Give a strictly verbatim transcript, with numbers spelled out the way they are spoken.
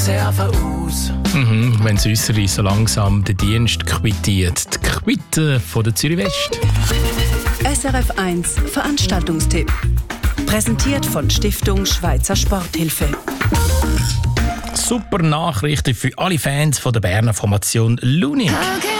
aus. Mhm, wenn das Äußere so langsam den Dienst quittiert. Die Quitte von der Zürich West. S R F eins Veranstaltungstipp. Präsentiert von Stiftung Schweizer Sporthilfe. Super Nachrichten für alle Fans von der Berner Formation Luni. Okay.